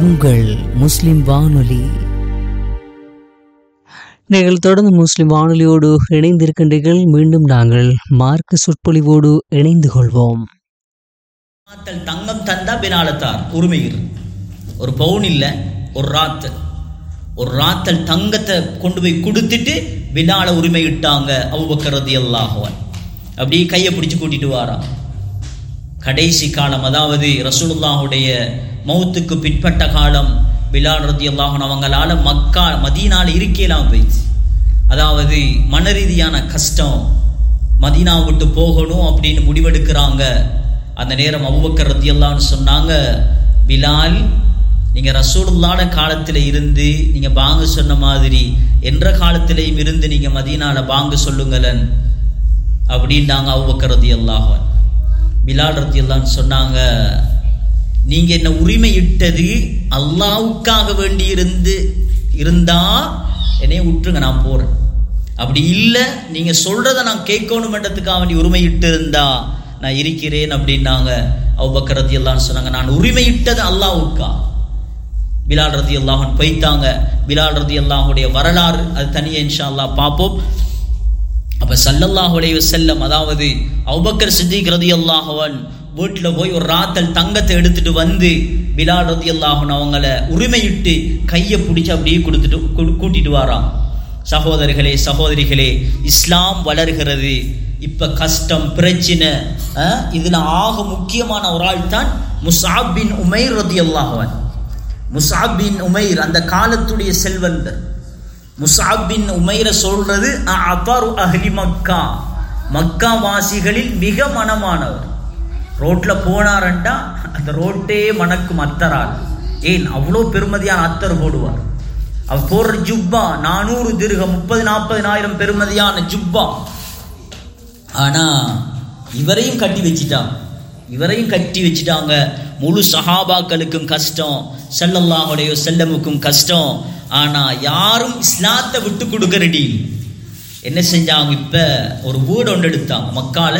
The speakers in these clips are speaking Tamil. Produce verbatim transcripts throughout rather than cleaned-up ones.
உங்கள் முஸ்லிம் வானொலி. நீங்கள் தொடர்ந்து முஸ்லிம் வானொலியோடு இணைந்திருக்கின்றீர்கள். மீண்டும் நாங்கள் மார்க்க சொற்பொழிவோடு இணைந்து கொள்வோம். தங்கம் தந்தா பிலாலத்தார் உரிமையில் ஒரு பவுன் இல்லை, ஒரு ராத்தல் ஒரு ராத்தல் தங்கத்தை கொண்டு போய் கொடுத்துட்டு பிலால உரிமையிட்டாங்க. அபூபக்கர் ரலியல்லாஹு அன்ஹு அப்படியே கையை பிடிச்சு கூட்டிட்டு வாராம். கடைசி காலம், அதாவது ரசூலுல்லாஹுடைய மௌத்துக்கு பிற்பட்ட காலம். பிலால் ரலியல்லாஹு அன்ஹு அவங்களால மக்கா மதீனால இருக்கலாம் போயிடுச்சு. அதாவது மன ரீதியான கஷ்டம், மதீனா விட்டு போகணும் அப்படின்னு முடிவெடுக்கிறாங்க. அந்த நேரம் அபூபக்கர் ரலியல்லாஹு அன்ஹு சொன்னாங்க, பிலால், நீங்க ரசூலுல்லாஹ்வுடைய காலத்துல இருந்து நீங்க பாங்கு சொன்ன மாதிரி என்ற காலத்திலையும் இருந்து நீங்க மதீனால பாங்கு சொல்லுங்களேன் அப்படின்ட்டாங்க அபூபக்கர் ரலியல்லாஹு அன்ஹு. பிலால் ரலியல்லாஹு அன்ஹு சொன்னாங்க, நீங்க என்ன உரிமையிட்டது அல்லாஹ்வுக்காக வேண்டி இருந்து இருந்தா என்னைய விட்டுருங்க, நான் போறேன். அப்படி இல்லை, நீங்க சொல்றதை நான் கேட்கணும்ன்றதுக்காக வேண்டி உரிமையிட்டு இருந்தா நான் இருக்கிறேன் அப்படின்னாங்க. அபூபக்கர் ரலியல்லாஹு அன்ஹு சொன்னாங்க, நான் உரிமையிட்டது அல்லாஹ்வுக்கா. பிலால் ரலியல்லாஹு அன்ஹு போய்த்தாங்க. பிலால் ரலியல்லாஹுடைய வரலாறு அது தனியே இன்ஷா அல்லாஹ் பார்ப்போம். அப்ப ஸல்லல்லாஹு அலைஹி வஸல்லம், அதாவது அபூபக்கர் சித்திக் ரலியல்லாஹு அன்ஹு வீட்டில் போய் ஒரு ராத்தல் தங்கத்தை எடுத்துட்டு வந்து பிலால் ரலியல்லாஹு அன்ஹு அவங்கள உரிமையிட்டு கையை பிடிச்சி அப்படியே கொடுத்துட்டு கூட்டிட்டு வாராம். சகோதரர்களே சகோதரிகளே, இஸ்லாம் வளர்கிறது. இப்ப கஷ்டம் பிரச்சனை, இதுல ஆக முக்கியமான ஒரு ஆள் தான் முஸ்அப் பின் உமைர் ரலியல்லாஹு அன்ஹு. முஸ்அப் பின் உமைர் அந்த காலத்துடைய செல்வந்தர். முஸ்அப் பின் உமைர சொல்றது அபரு அஹ்லி மக்கா, மக்கா வாசிகளில் மிக மனமானவர். ரோட்ல போனாரண்டா அந்த ரோட்டே மணக்கும் அத்தரால். ஏன் அவ்வளோ பெருமதியான அத்தர் போடுவார். அவர் போடுற ஜுப்பா நானூறு திர்ஹம், முப்பது நாற்பதினாயிரம் பெருமதியான ஜுப்பா. ஆனா இவரையும் கட்டி வச்சிட்டாங்க, இவரையும் கட்டி வச்சிட்டாங்க. முழு சஹாபாக்களுக்கும் கஷ்டம், ஸல்லல்லாஹு அலைஹி வஸல்லமுக்கும் கஷ்டம். ஆனா யாரும் இஸ்லாத்தை விட்டு கொடுக்க ரெடி. என்ன செஞ்சாங்க, இப்ப ஒரு வீடு ஒன்று எடுத்தாங்க. மக்கால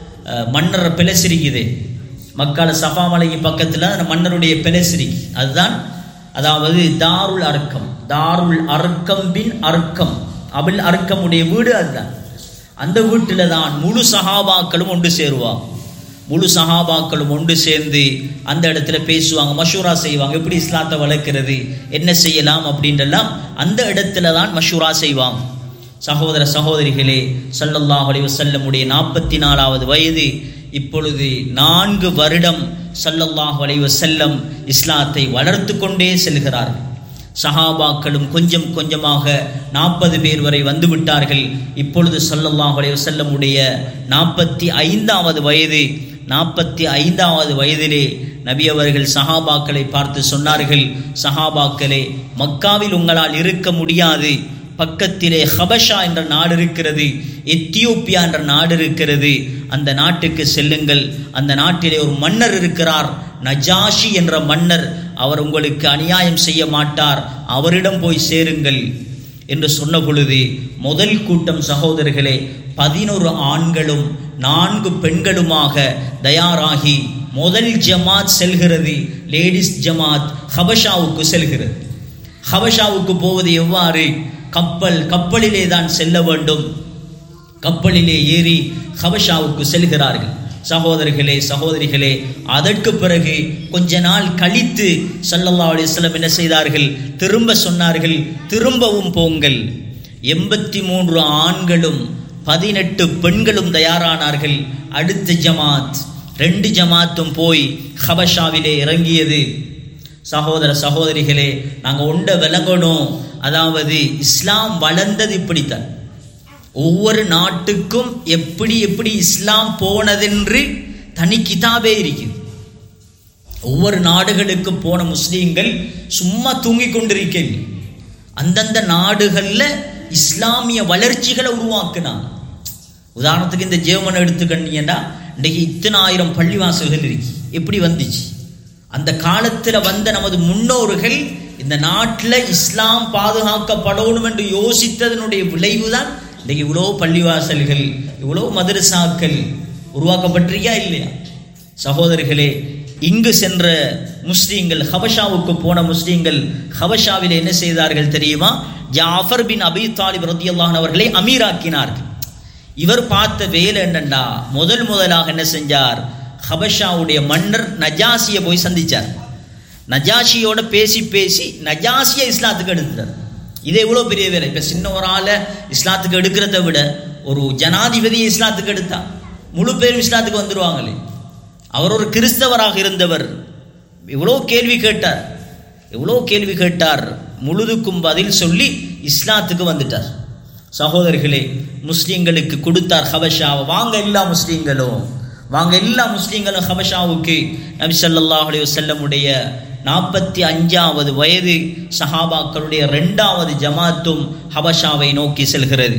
மன்னர பிளசிரிக்குது, மக்கால சஃபா மலைக்கு பக்கத்துல அந்த மன்னருடைய பிளசிரிக்கு, அதுதான் அதாவது தாருல் அர்க்கம். தாருல் அர்க்கம் பின் அர்க்கம், அபுல் அர்க்கமுடைய வீடு அதுதான். அந்த வீட்டில தான் முழு சஹாபாக்களும் ஒன்று சேருவாங்க. முழு சஹாபாக்களும் ஒன்று சேர்ந்து அந்த இடத்துல பேசுவாங்க, மஷூரா செய்வாங்க. எப்படி இஸ்லாத்தை வளர்க்கிறது, என்ன செய்யலாம் அப்படின்றெல்லாம் அந்த இடத்துல தான் மஷூரா செய்வாங்க. சகோதர சகோதரிகளே, ஸல்லல்லாஹு அலைஹி வஸல்லமுடைய நாற்பத்தி நாலாவது வயது. இப்பொழுது நான்கு வருடம் ஸல்லல்லாஹு அலைஹி வஸல்லம் இஸ்லாத்தை வளர்த்து கொண்டே செல்கிறார்கள். சஹாபாக்களும் கொஞ்சம் கொஞ்சமாக நாற்பது பேர் வரை வந்து விட்டார்கள். இப்பொழுது ஸல்லல்லாஹு அலைஹி வஸல்லமுடைய நாற்பத்தி ஐந்தாவது வயது. நாற்பத்தி ஐந்தாவது வயதிலே நபி அவர்கள் சஹாபாக்களை பார்த்து சொன்னார்கள், சஹாபாக்களே, மக்காவில் உங்களால் இருக்க முடியாது. பக்கத்திலே ஹபஷா என்ற நாடு இருக்கிறது, எத்தியோப்பியா என்ற நாடு இருக்கிறது. அந்த நாட்டுக்கு செல்லுங்கள். அந்த நாட்டிலே ஒரு மன்னர் இருக்கிறார், நஜாஷி என்ற மன்னர். அவர் உங்களுக்கு அநியாயம் செய்ய மாட்டார், அவரிடம் போய் சேருங்கள் என்று சொன்ன பொழுது முதல் கூட்டம் சகோதரர்களே பதினொரு ஆண்களும் நான்கு பெண்களுமாக தயாராகி முதல் ஜமாத் செல்கிறது. லேடிஸ் ஜமாத் ஹபஷாவுக்கு செல்கிறது. ஹபஷாவுக்கு போவது எவ்வாறு? கப்பல், கப்பலிலே தான் செல்ல வேண்டும். கப்பலிலே ஏறி ஹபஷாவுக்கு செல்கிறார்கள். சகோதரர்களே சகோதரிகளே, அதற்கு பிறகு கொஞ்ச நாள் கழித்து ஸல்லல்லாஹு அலைஹி வஸல்லம் என்ன செய்தார்கள், திரும்ப சொன்னார்கள், திரும்பவும் போங்கள். எண்பத்தி மூன்று ஆண்களும் பதினெட்டு பெண்களும் தயாரானார்கள். அடுத்த ஜமாத், ரெண்டு ஜமாத்தும் போய் ஹபஷாவிலே இறங்கியது. சகோதர சகோதரிகளே, நாங்கள் ஒன்றை விளங்கணும். அதாவது இஸ்லாம் வளர்ந்தது இப்படித்தான். ஒவ்வொரு நாட்டுக்கும் எப்படி எப்படி இஸ்லாம் போனதென்று தனி கிதாபே இருக்குது. ஒவ்வொரு நாடுகளுக்கு போன முஸ்லீம்கள் சும்மா தூங்கி கொண்டிருக்கவில்லை. அந்தந்த நாடுகளில் இஸ்லாமிய வளர்ச்சிகளை உருவாக்குனாங்க. உதாரணத்துக்கு இந்த ஜெர்மன் எடுத்துக்கிட்டீங்கன்னா இன்றைக்கு இத்தனை ஆயிரம் பள்ளிவாசல்கள் இருக்கு. எப்படி வந்துச்சு? அந்த காலத்தில் வந்த நமது முன்னோர்கள் இந்த நாட்டில் இஸ்லாம் பாதுகாக்கப்படணும் என்று யோசித்ததனுடைய விளைவுதான் இன்றைக்கு இவ்வளோ பள்ளிவாசல்கள், இவ்வளோ மதரசாக்கள் உருவாக்கப்பட்டிருக்கா இல்லையா? சகோதரர்களே, இங்கு சென்ற முஸ்லீம்கள், ஹபஷாவுக்கு போன முஸ்லீம்கள் ஹபஷாவில் என்ன செய்தார்கள் தெரியுமா? ஜாஃபர் பின் அபி தாலிப் ரலியல்லாஹு அன்ஹு அவர்களை அமீராக்கினார்கள். இவர் பார்த்த வேலை என்னண்டா, முதல் முதலாக என்ன செஞ்சார்? ஹபஷாவுடைய மன்னர் நஜாசியை போய் சந்திச்சார். நஜாசியோட பேசி பேசி நஜாசியை இஸ்லாத்துக்கு எடுத்துட்டார். இது எவ்வளோ பெரிய வேலை. இப்போ சின்ன ஒரு ஆளை இஸ்லாத்துக்கு எடுக்கிறத விட ஒரு ஜனாதிபதியை இஸ்லாத்துக்கு எடுத்தா முழு பேரும் இஸ்லாத்துக்கு வந்துடுவாங்களே. அவர் ஒரு கிறிஸ்தவராக இருந்தவர். எவ்வளோ கேள்வி கேட்டார், எவ்வளோ கேள்வி கேட்டார், முழுதுக்கும் பதில் சொல்லி இஸ்லாத்துக்கு வந்துட்டார். சகோதரர்களே, முஸ்லீம்களுக்கு கொடுத்தார் ஹபஷாவை. வாங்க எல்லா முஸ்லீம்களும், வாங்க எல்லா முஸ்லீம்களும் ஹபஷாவுக்கு. நபி ஸல்லல்லாஹு அலைஹி வஸல்லமுடைய நாற்பத்தி அஞ்சாவது வயது சஹாபாக்களுடைய இரண்டாவது ஜமாத்தும் ஹபஷாவை நோக்கி செல்கிறது.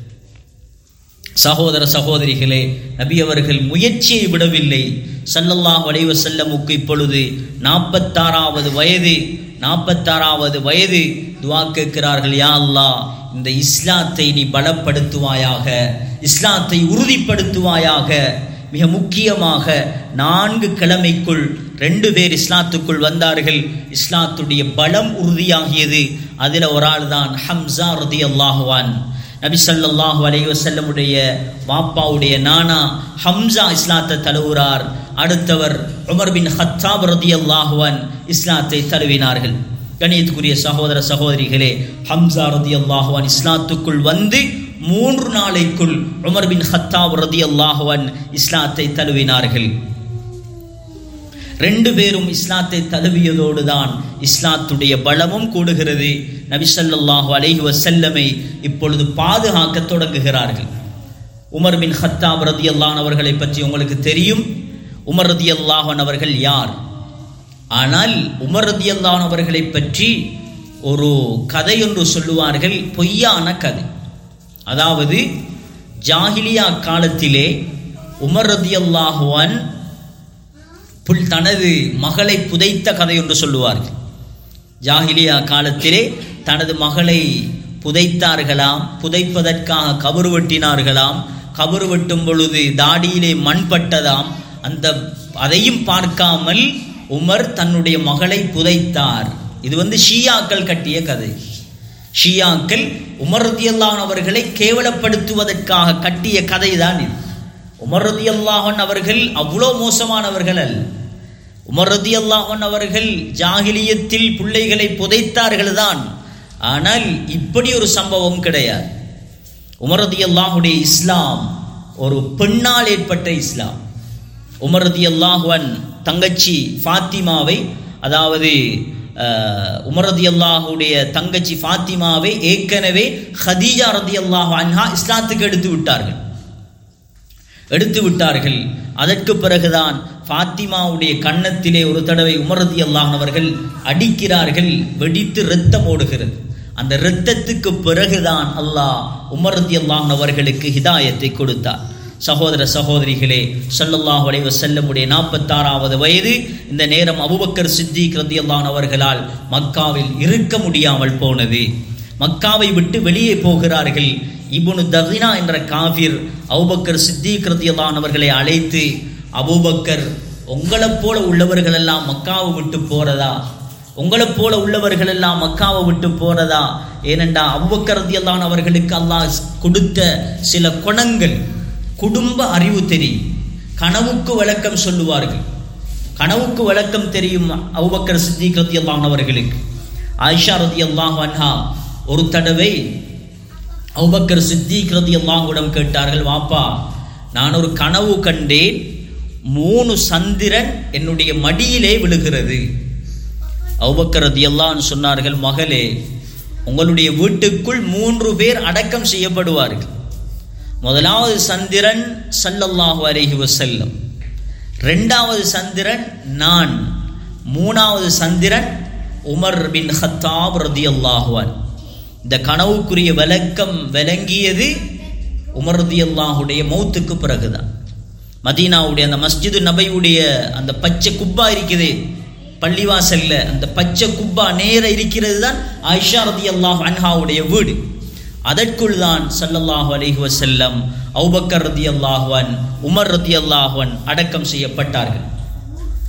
சகோதர சகோதரிகளே, நபி அவர்கள் முயற்சியை விடவில்லை. ஸல்லல்லாஹு அலைஹி வஸல்லமுக்கு இப்பொழுது நாற்பத்தாறாவது வயது. நாற்பத்தாறாவது வயது துஆ கேட்கிறார்கள், யா அல்லாஹ், இந்த இஸ்லாத்தை நீ பலப்படுத்துவாயாக, இஸ்லாத்தை உறுதிப்படுத்துவாயாக. மிக முக்கியமாக நான்கு கிழமைக்குள் ரெண்டு பேர் இஸ்லாத்துக்குள் வந்தார்கள். இஸ்லாத்துடைய பலம் உறுதியாகியது. அதில் ஒரு ஆள் தான் ஹம்சா ரலியல்லாஹு அன்ஹு. நபி ஸல்லல்லாஹு அலைஹி வஸல்லமுடைய வாப்பாவுடைய நானா ஹம்சா இஸ்லாத்தை தழுவுறார். அடுத்தவர் உமர் பின் ஹத்தாப் ரலியல்லாஹு அன்ஹு இஸ்லாத்தை தழுவினார்கள். கணியத்துக்குரிய சகோதர சகோதரிகளே, ஹம்சா ரலியல்லாஹு அன்ஹு இஸ்லாத்துக்குள் வந்து மூன்று நாளைக்குள் உமர் பின் ஹத்தாப் ரலியல்லாஹு அன்ஹு இஸ்லாத்தை தழுவினார்கள். ரெண்டு பேரும் இஸ்லாத்தை தழுவியதோடு தான் இஸ்லாத்துடைய பலமும் கூடுகிறது. நபி ஸல்லல்லாஹு அலைஹி வஸல்லமை இப்பொழுது பாதுகாக்க தொடங்குகிறார்கள். உமர் பின் ஹத்தாப் ரலியல்லாஹு அன்ஹு அவர்களை பற்றி உங்களுக்கு தெரியும். உமர் ரலியல்லாஹு அன்ஹு அவர்கள் யார்? ஆனால் உமர் ரலியல்லாஹு அன்ஹு அவர்களை பற்றி ஒரு கதை ஒன்று சொல்லுவார்கள், பொய்யான கதை. அதாவது ஜாஹிலியா காலத்திலே உமர் ரலியல்லாஹு அன்ஹு தனது மகளை புதைத்த கதை ஒன்று சொல்லுவார்கள். ஜாஹிலியா காலத்திலே தனது மகளை புதைத்தார்களாம். புதைப்பதற்காக கபறு வெட்டினார்களாம். கபறு வெட்டும் பொழுது தாடியிலே மண் பட்டதாம். அந்த அதையும் பார்க்காமல் உமர் தன்னுடைய மகளை புதைத்தார். இது வந்து ஷியாக்கள் கட்டிய கதை. ஷியாக்கள் உமர் ரலியல்லாஹு அன்ஹு அவர்களை கேவலப்படுத்துவதற்காக கட்டிய கதை தான் இது. உமர் ரலியல்லாஹு அன்ஹு அவர்கள் அவ்வளோ மோசமானவர்கள் அல்ல. உமர் ரலியல்லாஹு அன்ஹு அவர்கள் ஜாஹிலியத்தில் பிள்ளைகளை புதைத்தார்கள் தான். ஆனால் இப்படி ஒரு சம்பவம் கிடையாது. உமர் ரலியல்லாஹுடைய இஸ்லாம் ஒரு பெண்ணால் ஏற்பட்ட இஸ்லாம். உமர் ரலியல்லாஹு அன்ஹு தங்கச்சி ஃபாத்திமாவை, அதாவது உமர் ரலியல்லாஹுடைய தங்கச்சி ஃபாத்திமாவை ஏற்கனவே ஹதீஜா ரலியல்லாஹு அன்ஹா இஸ்லாத்துக்கு எடுத்து விட்டார்கள் எடுத்து விட்டார்கள் அதற்கு பிறகுதான் ஃபாத்திமாவுடைய கன்னத்திலே ஒரு தடவை உமர் ரலியல்லாஹு அன்ஹு அவர்கள் அடிக்கிறார்கள். வெடித்து இரத்தம் ஓடுகிறது. அந்த இரத்தத்துக்கு பிறகுதான் அல்லாஹ் உமர் ரலியல்லாஹு அன்ஹு அவர்களுக்கு ஹிதாயத்தை கொடுத்தார். சகோதர சகோதரிகளே, ஸல்லல்லாஹு அலைஹி வஸல்லமுடைய நாற்பத்தாறாவது வயது. இந்த நேரம் அபூபக்கர் சித்திக் ரலியல்லாஹு அன்ஹு அவர்களால் மக்காவில் இருக்க முடியாமல் போனது. மக்காவை விட்டு வெளியே போகிறார்கள். இப்னு தகினா என்ற காஃபிர் அபூபக்கர் சித்திக் ரலியல்லாஹு அன்ஹு அவர்களை அழைத்து, அபூபக்கர், உங்களைப் போல உள்ளவர்கள் எல்லாம் மக்காவை விட்டு போறதா? உங்களைப் போல உள்ளவர்கள் எல்லாம் மக்காவை விட்டு போறதா? ஏனென்றா அபூபக்கர் ரலியல்லாஹு அன்ஹு அவர்களுக்கு அல்லாஹ் கொடுத்த சில குணங்கள், குடும்ப அறிவு தெரியும், கனவுக்கு விளக்கம் சொல்லுவார்கள். கனவுக்கு விளக்கம் தெரியும் அபூபக்கர் சித்திக் ரலியல்லாஹு அன்ஹு அவர்களுக்கு. ஆயிஷா ரலியல்லாஹு அன்ஹா ஒரு தடவை அபூபக்கர் சித்திக் ரலியல்லாஹு அன்ஹு கேட்டார்கள், வாப்பா, நான் ஒரு கனவு கண்டேன், மூணு சந்திரன் என்னுடைய மடியிலே விழுகிறது. அபூபக்கர் ரலியல்லாஹு அன்ஹு சொன்னார்கள், மகளே, உங்களுடைய வீட்டுக்குள் மூன்று பேர் அடக்கம் செய்யப்படுவார்கள். முதலாவது சந்திரன் ஸல்லல்லாஹு அலைஹி வஸல்லம், இரண்டாவது சந்திரன் நான், மூணாவது சந்திரன் உமர் பின் ஹத்தாப் ரலியல்லாஹு அன்ஹு. இந்த கனவுக்குரிய விளக்கம் விளங்கியது உமர் ரலியல்லாஹுடைய மௌத்துக்கு பிறகுதான். மதீனாவுடைய அந்த மஸ்ஜிது நபையுடைய அந்த பச்சை குப்பா இருக்குது பள்ளிவாசல்ல, அந்த பச்சை குப்பா நேர இருக்கிறது தான் ஆயிஷா ரலியல்லாஹு அன்ஹாவுடைய வீடு. அதற்குள் தான் ஸல்லல்லாஹு அலைஹி வஸல்லம் அபூபக்கர் ரலியல்லாஹு அன்ஹு, உமர் ரலியல்லாஹு அன்ஹு அடக்கம் செய்யப்பட்டார்கள்.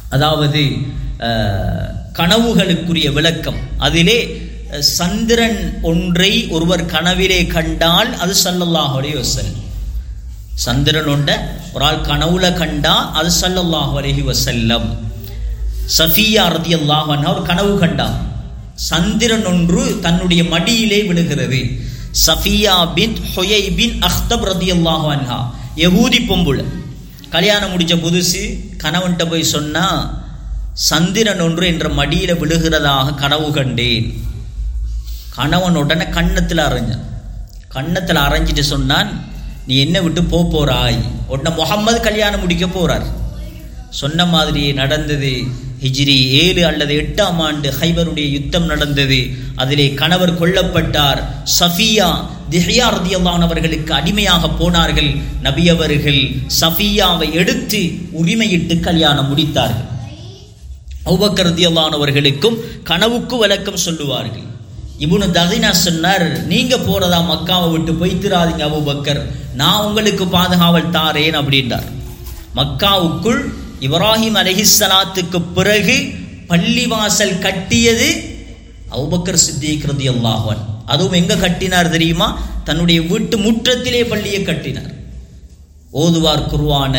அதாவது கனவுகளுக்குரிய விளக்கம். அதிலே சந்திரன் ஒன்றை ஒருவர் கனவிலே கண்டால் அது ஸல்லல்லாஹு அலைஹி வஸல்லம். சந்திரன் ஒன்றை ஒரு ஆள் கனவுல கண்டா அது ஸல்லல்லாஹு அலைஹி வஸல்லம். சஃபியா ரலியல்லாஹு அன்ஹா ஒரு கனவு கண்டா, சந்திரன் ஒன்று தன்னுடைய மடியிலே விழுகிறது. சஃபியா பின்த் ஹுயை பின் அக்தப் ரலியல்லாஹு அன்ஹா, யஹூதி பொம்புல, கல்யாணம் முடிச்ச புதுசு, கணவன்கிட்ட போய் சொன்னா சந்திரன் ஒன்று என்ற மடியில விழுகிறதாக கனவு கண்டேன். கணவன் உடனே கண்ணத்தில் அரைஞ்சான். கண்ணத்தில் அரைஞ்சிட்டு சொன்னான், நீ என்ன விட்டு போ போறாய். உடனே முகம்மது கல்யாணம் முடிக்க போறார். சொன்ன மாதிரியே நடந்தது. ஹிஜ்ரி ஏழு அல்லது எட்டாம் ஆண்டு ஹைபருடைய யுத்தம் நடந்தது. அதிலே கணவர் கொல்லப்பட்டார். சஃபியா திஹ்யா ரலியல்லாஹு அன்ஹா அவர்களுக்கு அடிமையாக போனார்கள். நபி அவர்கள் சஃபியாவை எடுத்து உரிமையிட்டு கல்யாணம் முடித்தார்கள். அபூபக்கர் ரலியல்லாஹு அன்ஹு அவர்களுக்கும் கனவுக்கு விளக்கம் சொல்லுவார்கள். இப்னு தகினா சொன்னார், நீங்க போறதா மக்காவை விட்டு போய்த்திராதீங்க அபூபக்கர், நான் உங்களுக்கு பாதுகாவல் தாரேன் அப்படின்றார். மக்காவுக்குள் இப்ராஹிம் அலைஹிஸ்ஸலாத்துக்கு பிறகு பள்ளிவாசல் கட்டியது அபூபக்கர் சித்திக் ரலியல்லாஹு அன்ஹு. அதுவும் எங்க கட்டினார் தெரியுமா? தன்னுடைய வீட்டு முற்றத்திலே பள்ளியை கட்டினார். ஓதுவார் குர்ஆன,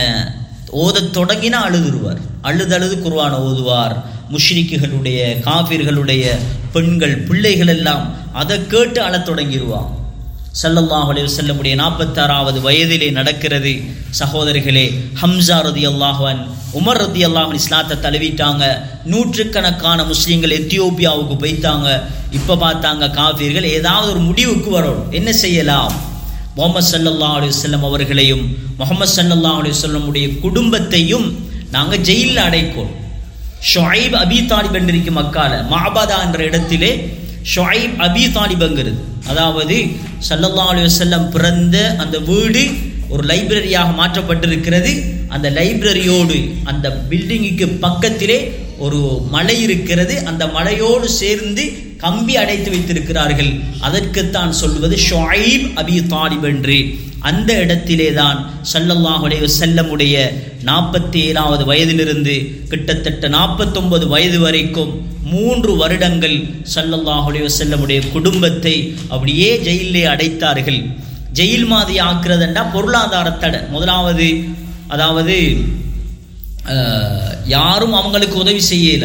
ஓதத் தொடங்கினா அழுதுருவார். அழுது அழுது குர்ஆனை ஓதுவார். முஷ்ரிக்குகளுடைய காஃபிர்களுடைய பெண்கள் பிள்ளைகள் எல்லாம் அதை கேட்டு அழத் தொடங்கிடுவாங்க. ஸல்லல்லாஹு அலைஹி வஸல்லமுடைய நாற்பத்தாறாவது வயதிலே நடக்கிறது. சகோதரிகளே, ஹம்ஸா ரலியல்லாஹு அன்ஹு, உமர் ரலியல்லாஹு அன்ஹு இஸ்லாத்தை தழுவிட்டாங்க. நூற்றுக்கணக்கான முஸ்லீம்கள் எத்தியோப்பியாவுக்கு போய்த்தாங்க. இப்போ பார்த்தாங்க காஃபிர்கள் ஏதாவது ஒரு முடிவுக்கு வரணும், என்ன செய்யலாம்? முஹம்மது ஸல்லல்லாஹு அலைஹி வஸல்லம் அவர்களையும் முஹம்மது ஸல்லல்லாஹு அலைஹி வஸல்லமுடைய குடும்பத்தையும் நாங்கள் ஜெயிலில் அடைக்கோம். ஷுஐப் அபி தாலிப் என்றிருக்கு மக்கால, மஅபதா என்ற இடத்திலே ஷுஐப் அபி தாலிப்ங்கிறது, அதாவது ஸல்லல்லாஹு அலைஹி வஸல்லம் பிறந்த அந்த வீடு ஒரு லைப்ரரியாக மாற்றப்பட்டிருக்கிறது. அந்த லைப்ரரியோடு அந்த பில்டிங்குக்கு பக்கத்திலே ஒரு மலை இருக்கிறது. அந்த மலையோடு சேர்ந்து கம்பி அடைத்து வைத்திருக்கிறார்கள். அதற்குத்தான் சொல்வது ஷுஐப் அபி தாலிப் என்று. அந்த இடத்திலே தான் ஸல்லல்லாஹு அலைஹி வஸல்லமுடைய நாற்பத்தி ஏழாவது வயதிலிருந்து கிட்டத்தட்ட நாற்பத்தொன்பது வயது வரைக்கும் மூன்று வருடங்கள் ஸல்லல்லாஹு அலைஹி வஸல்லமுடைய குடும்பத்தை அப்படியே ஜெயிலே அடைத்தார்கள். ஜெயில் மாதிரி ஆக்குறதுண்டா பொருளாதார தடை. முதலாவது, அதாவது யாரும் அவங்களுக்கு உதவி செய்யல,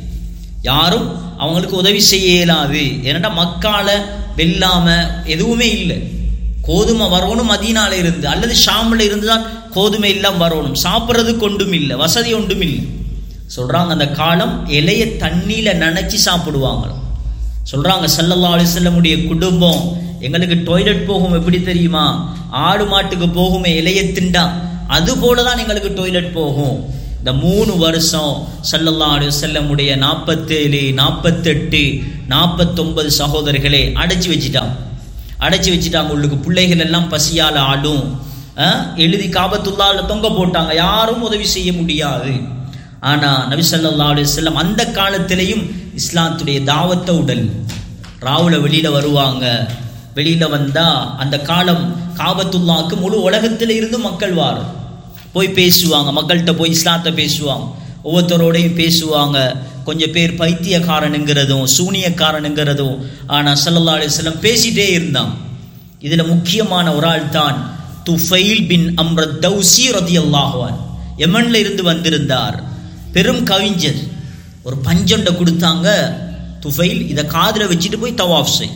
யாரும் அவங்களுக்கு உதவி செய்ய இயலாது. ஏன்னா மக்கால வெல்லாம எதுவுமே இல்லை. கோதுமை வரணும் மதீனால இருந்து அல்லது ஷாம்ல இருந்து தான் கோதுமை எல்லாம் வரணும். சாப்பிட்றது கொண்டும் இல்லை, வசதி ஒன்றும் இல்லை. சொல்றாங்க அந்த காலம் இலைய தண்ணியில நனைச்சி சாப்பிடுவாங்களாம். சொல்றாங்க ஸல்லல்லாஹு அலைஹி வஸல்லமுடைய குடும்பம், எங்களுக்கு டாய்லெட் போகும் எப்படி தெரியுமா? ஆடு மாட்டுக்கு போகுமே இலைய திண்டா, அது போலதான் எங்களுக்கு டாய்லெட் போகும். இந்த மூணு வருஷம் ஸல்லல்லாஹு அலைஹி வஸல்லமுடைய நாற்பத்தேழு நாற்பத்தெட்டு நாற்பத்தொன்பது சகோதரர்களே அடைச்சி வச்சுட்டான் அடைச்சி வச்சுட்டாங்க. உள்ளுக்கு பிள்ளைகள் எல்லாம் பசியால் ஆடும். எழுதி காபத்துல்லாஹ்ல தொங்க போட்டாங்க, யாரும் உதவி செய்ய முடியாது. ஆனா நபி ஸல்லல்லாஹு அலைஹி வஸல்லம் அந்த காலத்திலையும் இஸ்லாத்துடைய தாவத்தை உடல் ராவுல வெளியில வருவாங்க. வெளியில வந்தா அந்த காலம் காபத்துல்லாஹ்க்கு முழு உலகத்தில இருந்து மக்கள் வாரும், போய் பேசுவாங்க, மக்கள்கிட்ட போய் இஸ்லாத்தை பேசுவாங்க, ஒவ்வொருத்தரோடையும் பேசுவாங்க. கொஞ்சம் பேர் பைத்தியக்காரனுங்கிறதும் சூனியக்காரனுங்கிறதும். ஆனால் ஸல்லல்லாஹு அலைஹி வஸல்லம் பேசிட்டே இருந்தான். இதில் முக்கியமான ஒரு ஆள் தான் துஃபைல் பின் அம்ர் தௌசி ரலியல்லாஹு அன்ஹு. யமன்ல இருந்து வந்திருந்தார், பெரும் கவிஞர். ஒரு பஞ்சொண்டை கொடுத்தாங்க, துஃபைல் இதை காதில் வச்சுட்டு போய் தவாஃப் செய்.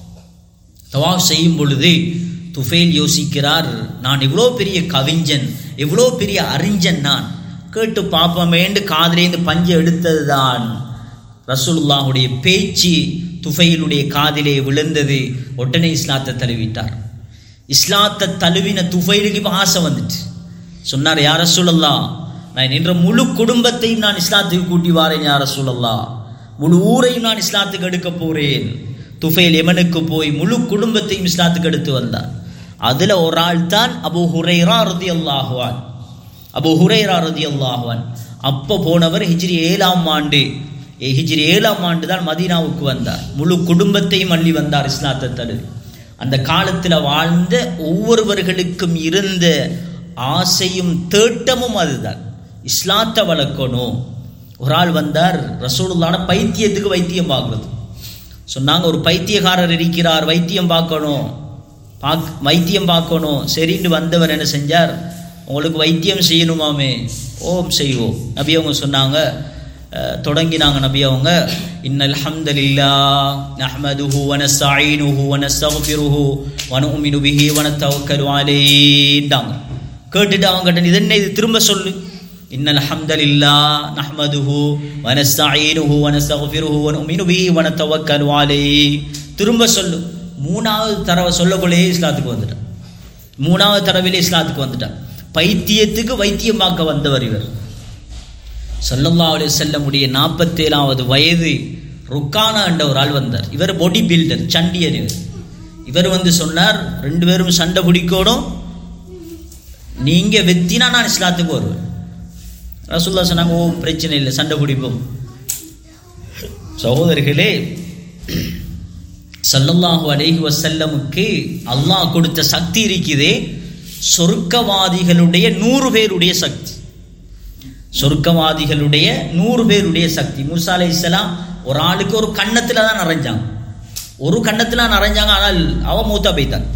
தவாஃப் செய்யும் பொழுது துஃபைல் யோசிக்கிறார், நான் இவ்வளோ பெரிய கவிஞன், எவ்வளோ பெரிய அறிஞன், நான் கேட்டு பார்ப்போமேண்டு காதிலேருந்து பஞ்சை எடுத்தது தான் ரசூலுல்லாஹுடைய பேச்சு துஃபைலுடைய காதிலே விழுந்தது. உடனே இஸ்லாத்தை தழுவிட்டார். இஸ்லாத்தை தழுவின துஃபைலுக்கு இப்போ ஆசை வந்துட்டு சொன்னார், யா ரசூலல்லாஹ், நான் என்ற முழு குடும்பத்தையும் நான் இஸ்லாத்துக்கு கூட்டி வாரேன், யா ரசூலல்லாஹ், முழு ஊரையும் நான் இஸ்லாத்துக்கு எடுக்க போறேன். துஃபைல் யமனுக்கு போய் முழு குடும்பத்தையும் இஸ்லாத்துக்கு எடுத்து வந்தார். அதுல ஒரு ஆள் தான் அபூ ஹுரைரா ரலியல்லாஹு அன்ஹு. அபூ ஹுரைரா ரலியல்லாஹு அன்ஹு அப்போ போனவர் ஹிஜ்ரி ஏழாம் ஆண்டு ஹிஜ்ரி ஏழாம் ஆண்டு தான் மதீனாவுக்கு வந்தார். முழு குடும்பத்தையும் அள்ளி வந்தார் இஸ்லாத்தை தழுவி. அந்த காலத்தில் வாழ்ந்த ஒவ்வொருவர்களுக்கும் இருந்த ஆசையும் தேட்டமும் அதுதான், இஸ்லாத்தை வளர்க்கணும். ஒரு ஆள் வந்தார், ரசூலுல்லாஹ்வோட பைத்தியத்துக்கு வைத்தியம் பார்க்குறது. சொன்னாங்க, ஒரு பைத்தியக்காரர் இருக்கிறார், வைத்தியம் பார்க்கணும் பாக் வைத்தியம் பார்க்கணும். சரின்னு வந்தவர் என்ன செஞ்சார், உங்களுக்கு வைத்தியம் செய்யணுமாமே, ஓம் செய்வோம். நபி அவங்க சொன்னாங்க, தொடங்கினாங்க நபி அவங்க, இன்னல் ஹம்தலில்லாஹ் நஹ்மதுஹு வ நஸ்தஈனுஹு வ நஸ்தக்ஃபிருஹு வ நுமினு பிஹி வ நதவக்கலு அலைஹின்றாங்க. கேட்டுட்டு அவங்க கிட்ட இது என்ன, இது திரும்ப சொல்லு. இன்னல் ஹம்தலில்லாஹ் நஹ்மதுஹு வ நஸ்தஈனுஹு வ நஸ்தக்ஃபிருஹு வ நுமினு பிஹி வ நதவக்கலு அலைஹி. திரும்ப சொல்லு. மூணாவது தடவை சொல்லக்குள்ளே இஸ்லாத்துக்கு வந்துட்டான். மூணாவது தடவையிலே இஸ்லாத்துக்கு வந்துட்டான். பைத்தியத்துக்கு வைத்தியம் பார்க்க வந்தவர் இவர். ஸல்லல்லாஹு அலைஹி வஸல்லம் உடைய நாற்பத்தேழாவது வயது ருக்கானா என்ற ஒரு ஆள் வந்தார். இவர் பாடி பில்டர், சண்டியர். இவர் இவர் வந்து சொன்னார், ரெண்டு பேரும் சண்டை பிடிக்கணும், நீங்க வெத்தினா நான் இஸ்லாத்துக்கு வருவேன். ரசூலுல்லாஹ் சொன்னாங்க, ஓ பிரச்சனை இல்லை, சண்டை பிடிப்போம். சகோதரர்களே, ஸல்லல்லாஹு அலைஹி வஸல்லமுக்கு அல்லாஹ் கொடுத்த சக்தி இருக்குதே, சொர்க்கவாதிகளுடைய நூறு பேருடைய சக்தி. சொர்க்கவாதிகளுடைய நூறு பேருடைய சக்தி. மூசா அலைஹிஸ்ஸலாம் ஒரு ஆளுக்கு ஒரு கண்ணத்துல தான் நிறைஞ்சாங்க, ஒரு கண்ணத்துல நிறைஞ்சாங்க. ஆனால் அவன் மௌத்தா போய்த்தான்.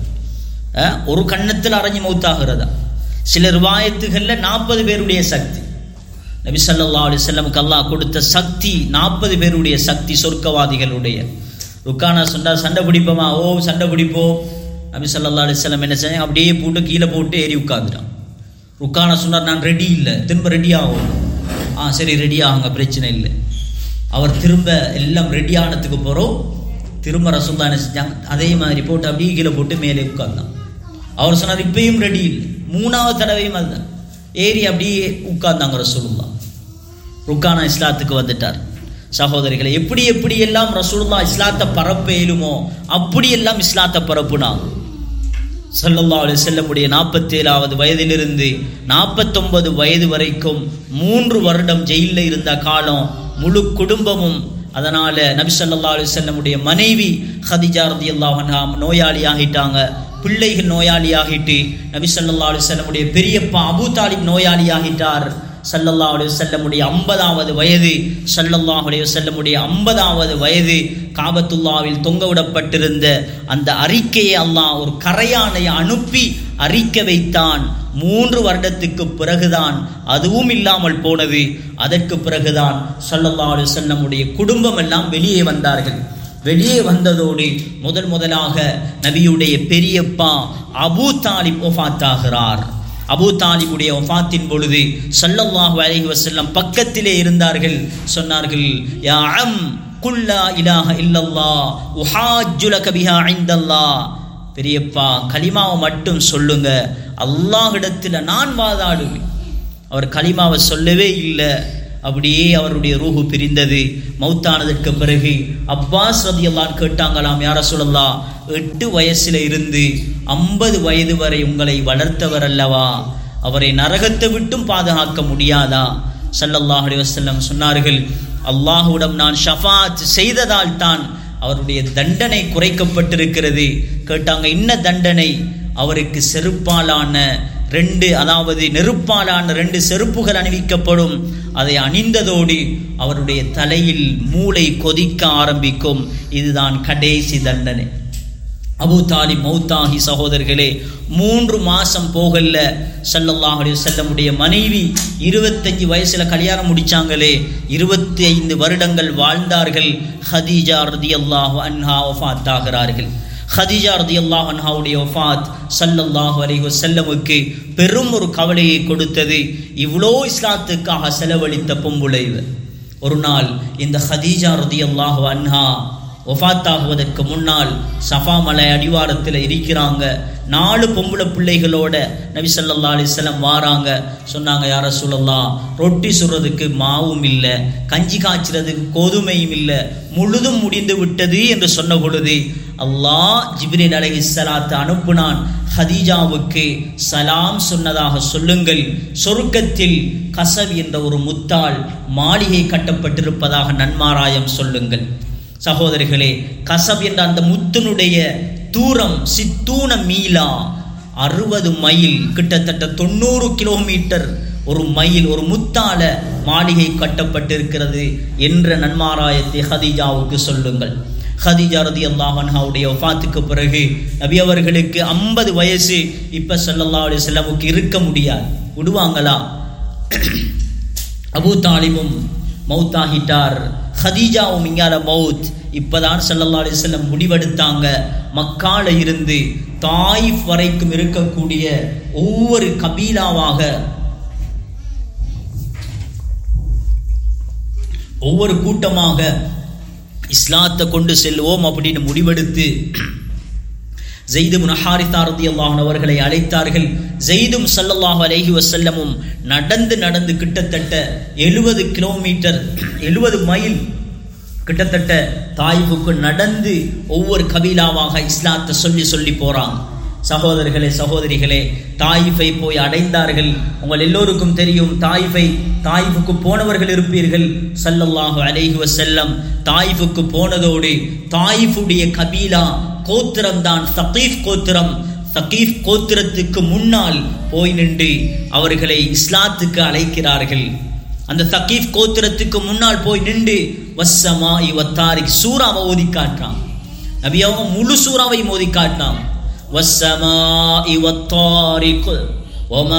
ஒரு கண்ணத்தில் அரைஞ்சு மௌத்தாகிறதா. சில ரிவாயத்துகள்ல நாற்பது பேருடைய சக்தி. நபி ஸல்லல்லாஹு அலைஹி வஸல்லமுக்கு அல்லாஹ் கொடுத்த சக்தி நாற்பது பேருடைய சக்தி, சொர்க்கவாதிகளுடைய. ருக்கானா சொன்னார், சண்டை பிடிப்போமா? ஓ சண்டை பிடிப்போம். நபி ஸல்லல்லாஹு அலைஹி வஸல்லம் என்ன செஞ்சாங்க, அப்படியே போட்டு கீழே போட்டு ஏறி உட்காந்துட்டான். ருக்கானா சொன்னார், நான் ரெடி இல்லை, திரும்ப ரெடி ஆகும். ஆ சரி ரெடி ஆகுங்க, பிரச்சனை இல்லை. அவர் திரும்ப எல்லாம் ரெடி ஆனதுக்கு போகிறோம். திரும்ப ரசூலுல்லாஹ் என்ன செஞ்சாங்க, அதே மாதிரி போட்டு அப்படியே கீழே போட்டு மேலே உட்கார்ந்தான். அவர் சொன்னார், இப்பயும் ரெடி இல்லை. மூணாவது தடவையும் அதுதான் ஏறி அப்படியே உட்கார்ந்தாங்க ரசூலுல்லாஹ். ருக்கானா இஸ்லாத்துக்கு வந்துட்டார். சகோதரிகளை, எப்படி எப்படி எல்லாம் ரசூலுல்லாஹ் இஸ்லாத்தை பரப்ப இயலுமோ அப்படியெல்லாம் இஸ்லாத்தை பரப்புனாங்க. ஸல்லல்லாஹு அலைஹி வஸல்லம் உடைய நாற்பத்தேழாவது வயதிலிருந்து நாற்பத்தொன்பது வயது வரைக்கும் மூன்று வருடம் ஜெயிலில் இருந்த காலம், முழு குடும்பமும். அதனால நபி ஸல்லல்லாஹு அலைஹி வஸல்லம் உடைய மனைவி ஹதீஜா ரலியல்லாஹு அன்ஹா நோயாளி ஆகிட்டாங்க. பிள்ளைகள் நோயாளி ஆகிட்டு நபி ஸல்லல்லாஹு அலைஹி வஸல்லம் உடைய பெரியப்பா அபூ தாலிப் நோயாளி ஆகிட்டார். ஸல்லல்லாஹு அலைஹி வஸல்லம் உடைய ஐம்பதாவது வயது ஸல்லல்லாஹு அலைஹி வஸல்லம் உடைய ஐம்பதாவது வயது காபத்துல்லாவில் தொங்க விடப்பட்டிருந்த அந்த அறிக்கையை அல்லாஹ் ஒரு கரையானை அனுப்பி அறிக்க வைத்தான். மூன்று வருடத்துக்கு பிறகுதான் அதுவும் இல்லாமல் போனது. அதற்கு பிறகுதான் ஸல்லல்லாஹு அலைஹி வஸல்லம் உடைய குடும்பம் எல்லாம் வெளியே வந்தார்கள். வெளியே வந்ததோடு முதல் முதலாக நபியுடைய பெரியப்பா அபூ தாலிப் வஃபாத்தாகிறார். அபூ தாலிபுடைய வஃபாத்தின் பொழுது ஸல்லல்லாஹு அலைஹி வஸல்லம் பக்கத்திலே இருந்தார்கள். சொன்னார்கள், யா அம் குல் லா இலாஹ இல்லல்லாஹ் உஹாஜ்ஜு லக பிஹா இன்தல்லாஹ். பெரியப்பா, கலிமாவை மட்டும் சொல்லுங்க, அல்லாஹ்விடத்தில் நான் வாதாடுவேன். அவர் கலிமாவை சொல்லவே இல்லை. அப்படியே அவருடைய ரூஹு பிரிந்தது. மௌத்தானதற்கு பிறகு அப்பாஸ் ரலியல்லாஹு கேட்டாங்களாம், யா ரசூலல்லாஹ், எட்டு வயசுல இருந்து ஐம்பது வயது வரை உங்களை வளர்த்தவர் அல்லவா, அவரை நரகத்தை விட்டும் பாதுகாக்க முடியாதா? ஸல்லல்லாஹு அலைஹி வஸல்லம் சொன்னார்கள், அல்லாஹ்விடம் நான் ஷஃபாத் செய்ததால் தான் அவருடைய தண்டனை குறைக்கப்பட்டிருக்கிறது. கேட்டாங்க, என்ன தண்டனை? அவருக்கு செருப்பாலான ரெண்டு, அதாவது நெருப்பாலான ரெண்டு செருப்புகள் அணிவிக்கப்படும். அதை அணிந்ததோடு அவருடைய தலையில் மூளை கொதிக்க ஆரம்பிக்கும். இதுதான் கடைசி தண்டனை. அபூ தாலிப் மௌத்தாகி சகோதரர்களே மூன்று மாசம் போகல. ஸல்லல்லாஹு அலைஹி வஸல்லம் உடைய மனைவி இருபத்தஞ்சு வயசுல கல்யாணம் முடிச்சாங்களே, இருபத்தி ஐந்து வருடங்கள் வாழ்ந்தார்கள். ஹதீஜா ரலியல்லாஹு அன்ஹா வஃபாத் ஆகிறார்கள். ஹதீஜா ரலியல்லாஹு அன்ஹாவுடைய வஃபாத் ஸல்லல்லாஹு அலைஹி வஸல்லமுக்கு பெரும் ஒரு கவலையை கொடுத்தது. இவ்வளோ இஸ்லாத்துக்காக செலவழித்த பொம்புளை ஒரு நாள் இந்த ஹதீஜா ரலியல்லாஹு அன்ஹா வஃபாத்தாகுவதற்கு முன்னால் சஃபா மலை அடிவாரத்தில் இருக்கிறாங்க. நாலு பொம்பளை பிள்ளைகளோட நபி ஸல்லல்லாஹு அலைஹி வஸல்லம் வாராங்க. சொன்னாங்க, யா ரசூலல்லாஹ், ரொட்டி சுடுறதுக்கு மாவும் இல்லை, கஞ்சி காய்ச்சறதுக்கு கோதுமையும் இல்லை, முழுதும் முடிந்து விட்டது என்று சொன்ன பொழுது அல்லாஹ் ஜிப்ரீல் அலைஹிஸ்ஸலாத்து அனுப்புனான். ஹதீஜாவுக்கு சலாம் சொன்னதாக சொல்லுங்கள், சொர்க்கத்தில் கசப் என்ற ஒரு முத்தால் மாளிகை கட்டப்பட்டிருப்பதாக நன்மாராயம் சொல்லுங்கள். சகோதரிகளே, கசப் என்ற அந்த முத்தினுடைய தூரம் சித்தூன மீலா, அறுபது மைல், கிட்டத்தட்ட தொண்ணூறு கிலோமீட்டர் ஒரு மைல். ஒரு முத்தால மாளிகை கட்டப்பட்டிருக்கிறது என்ற நன்மாராயத்தை ஹதீஜாவுக்கு சொல்லுங்கள். ஹதீஜா ரலியல்லாஹு அன்ஹாவுடைய வஃபாத்துக்கு பிறகு நபி அவர்களுக்கு ஐம்பது வயசு. இப்ப ஸல்லல்லாஹு அலைஹி வஸல்லமுக்கு இருக்க முடியாது, விடுவாங்களா? அபூ தாலிபும் மௌத்தாகிட்டார், ஹதீஜாவும் இங்கால மௌத். இப்பதான் ஸல்லல்லாஹு அலைஹி வஸல்லம் முடிவெடுத்தாங்க, மக்கால இருந்து தாயிஃப் வரைக்கும் இருக்கக்கூடிய ஒவ்வொரு கபீலாவாக ஒவ்வொரு கூட்டமாக இஸ்லாத்தை கொண்டு செல்வோம் அப்படின்னு முடிவெடுத்து ஸைத் இப்னு ஹாரிஸா ரலியல்லாஹு அன்ஹு அவர்களை அழைத்தார்கள். ஸைதும் ஸல்லல்லாஹு அலைஹி வஸல்லமும் நடந்து நடந்து கிட்டத்தட்ட எழுபது கிலோமீட்டர் எழுபது மைல் கிட்டத்தட்ட தாயிஃபுக்கு நடந்து ஒவ்வொரு கபீலாவாக இஸ்லாத்தை சொல்லி சொல்லி போறாங்க. சகோதரர்களே சகோதரிகளே, தாயிஃபை போய் அடைந்தார்கள். உங்கள் எல்லோருக்கும் தெரியும், தாயிஃபை தாயிஃபுக்கு போனவர்கள் இருப்பீர்கள். ஸல்லல்லாஹு அலைஹி வஸல்லம் தாயிஃபுக்கு போனதோடு தாயிஃபுடைய கபீலா கோத்திரம் தான் சகீஃப் கோத்திரம். சகீஃப் கோத்திரத்துக்கு முன்னால் போய் நின்று அவர்களை இஸ்லாத்துக்கு அழைக்கிறார்கள். அந்த சகீஃப் கோத்திரத்துக்கு முன்னால் போய் நின்று வஸ்ஸமாஇ வத்தாரிக் சூராவை ஓதி காட்டுறான். நபியாவும் முழு சூறாவை ஓதி காட்டினான். வஸ்ஸமாஇ வத்தாரிக் வமா